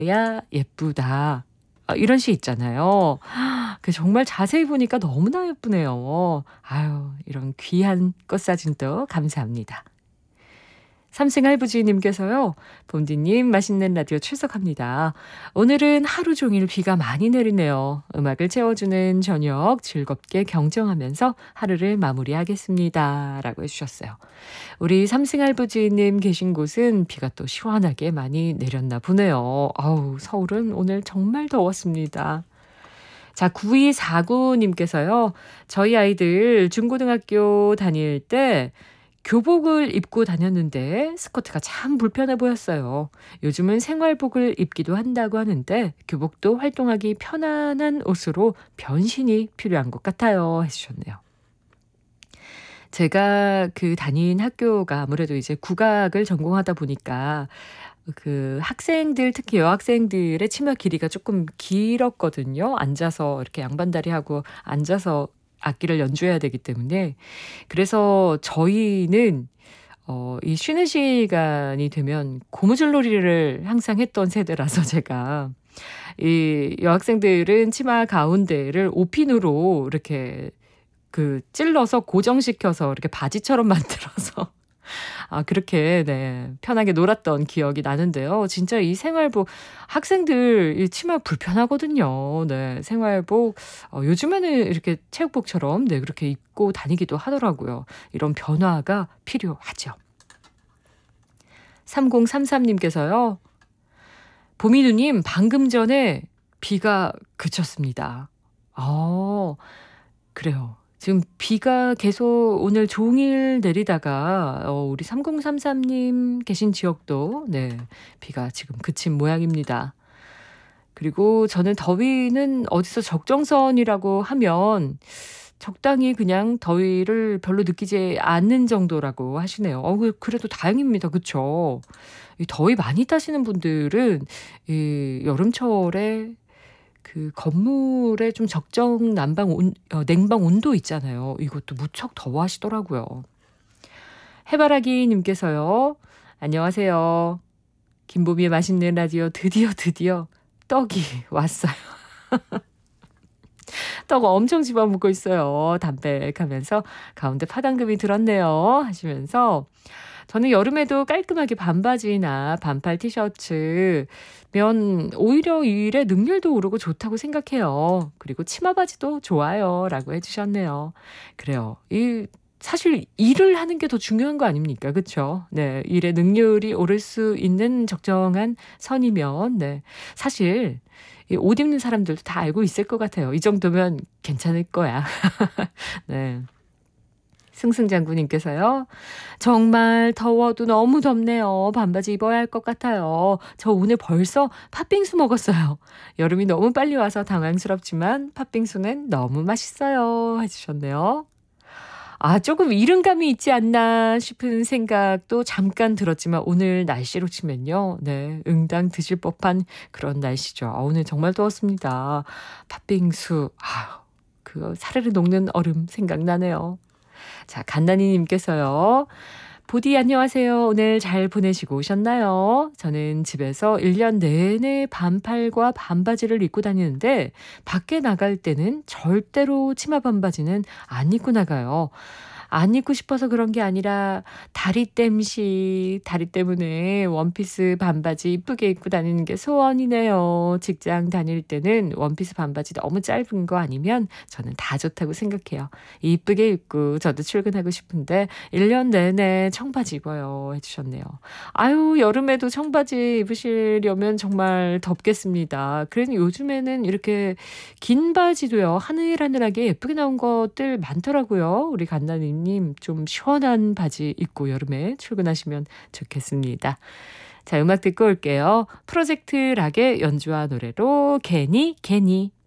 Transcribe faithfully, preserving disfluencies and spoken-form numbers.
야 예쁘다. 아, 이런 시 있잖아요. 그 정말 자세히 보니까 너무나 예쁘네요. 아유, 이런 귀한 꽃사진도 감사합니다. 삼승할부지님께서요. 본디님 맛있는 라디오 출석합니다. 오늘은 하루 종일 비가 많이 내리네요. 음악을 채워주는 저녁 즐겁게 경청하면서 하루를 마무리하겠습니다. 라고 해주셨어요. 우리 삼승할부지님 계신 곳은 비가 또 시원하게 많이 내렸나 보네요. 아우, 서울은 오늘 정말 더웠습니다. 자, 구이사구님께서요. 저희 아이들 중고등학교 다닐 때 교복을 입고 다녔는데 스커트가 참 불편해 보였어요. 요즘은 생활복을 입기도 한다고 하는데 교복도 활동하기 편안한 옷으로 변신이 필요한 것 같아요. 해주셨네요. 제가 그 다닌 학교가 아무래도 이제 국악을 전공하다 보니까 그 학생들, 특히 여학생들의 치마 길이가 조금 길었거든요. 앉아서 이렇게 양반다리하고 앉아서 악기를 연주해야 되기 때문에. 그래서 저희는 어, 이 쉬는 시간이 되면 고무줄놀이를 항상 했던 세대라서 제가 이 여학생들은 치마 가운데를 옷핀으로 이렇게 그 찔러서 고정시켜서 이렇게 바지처럼 만들어서 아, 그렇게, 네, 편하게 놀았던 기억이 나는데요. 진짜 이 생활복, 학생들 이 치마 불편하거든요. 네, 생활복, 어, 요즘에는 이렇게 체육복처럼, 네, 그렇게 입고 다니기도 하더라고요. 이런 변화가 필요하죠. 삼공삼삼님께서요. 보미누님, 방금 전에 비가 그쳤습니다. 아, 그래요. 지금 비가 계속 오늘 종일 내리다가 어, 우리 삼공삼삼님 계신 지역도 네, 비가 지금 그친 모양입니다. 그리고 저는 더위는 어디서 적정선이라고 하면 적당히 그냥 더위를 별로 느끼지 않는 정도라고 하시네요. 어, 그래도 다행입니다. 그쵸? 이 더위 많이 타시는 분들은 이 여름철에 그 건물에 좀 적정 난방 온, 어, 냉방 온도 있잖아요. 이것도 무척 더워하시더라고요. 해바라기님께서요. 안녕하세요. 김보미의 맛있는 라디오 드디어 드디어 떡이 왔어요. 떡 엄청 집어먹고 있어요. 담백하면서 가운데 파당금이 들었네요. 하시면서 저는 여름에도 깔끔하게 반바지나 반팔 티셔츠면 오히려 일의 능률도 오르고 좋다고 생각해요. 그리고 치마 바지도 좋아요. 라고 해주셨네요. 그래요. 이 사실 일을 하는 게 더 중요한 거 아닙니까? 그렇죠? 네, 일의 능률이 오를 수 있는 적정한 선이면 네, 사실 이 옷 입는 사람들도 다 알고 있을 것 같아요. 이 정도면 괜찮을 거야. 네. 승승장구님께서요. 정말 더워도 너무 덥네요. 반바지 입어야 할 것 같아요. 저 오늘 벌써 팥빙수 먹었어요. 여름이 너무 빨리 와서 당황스럽지만 팥빙수는 너무 맛있어요. 해주셨네요. 아, 조금 이른감이 있지 않나 싶은 생각도 잠깐 들었지만 오늘 날씨로 치면요. 네, 응당 드실 법한 그런 날씨죠. 아, 오늘 정말 더웠습니다. 팥빙수, 아, 그 사르르 녹는 얼음 생각나네요. 자, 간나니님께서요. 보디 안녕하세요. 오늘 잘 보내시고 오셨나요? 저는 집에서 일 년 내내 반팔과 반바지를 입고 다니는데 밖에 나갈 때는 절대로 치마 반바지는 안 입고 나가요. 안 입고 싶어서 그런 게 아니라 다리 땜시, 다리 때문에 원피스 반바지 이쁘게 입고 다니는 게 소원이네요. 직장 다닐 때는 원피스 반바지 너무 짧은 거 아니면 저는 다 좋다고 생각해요. 이쁘게 입고 저도 출근하고 싶은데 일 년 내내 청바지 입어요. 해주셨네요. 아유, 여름에도 청바지 입으시려면 정말 덥겠습니다. 그래서 요즘에는 이렇게 긴 바지도요. 하늘하늘하게 예쁘게 나온 것들 많더라고요. 우리 간나님 님 좀 시원한 바지 입고 여름에 출근하시면 좋겠습니다. 자, 음악 듣고 올게요. 프로젝트 락의 연주와 노래로 괜히 괜히.